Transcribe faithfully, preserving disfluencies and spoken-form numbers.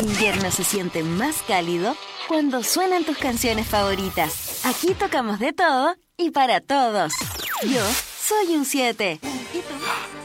invierno se siente más cálido cuando suenan tus canciones favoritas. Aquí tocamos de todo y para todos. Yo soy un siete. ¿Y tú?